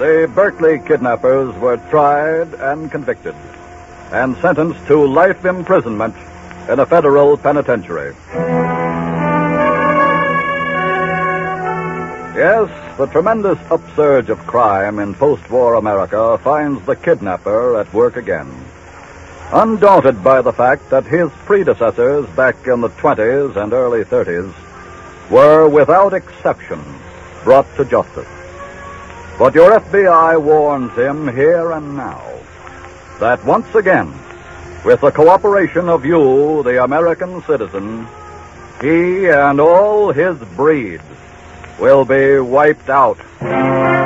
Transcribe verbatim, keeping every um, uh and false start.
The Berkeley kidnappers were tried and convicted and sentenced to life imprisonment in a federal penitentiary. Yes, the tremendous upsurge of crime in post-war America finds the kidnapper at work again. Undaunted by the fact that his predecessors back in the twenties and early thirties were, without exception, brought to justice. But your F B I warns him here and now that once again, with the cooperation of you, the American citizen, he and all his breed will be wiped out.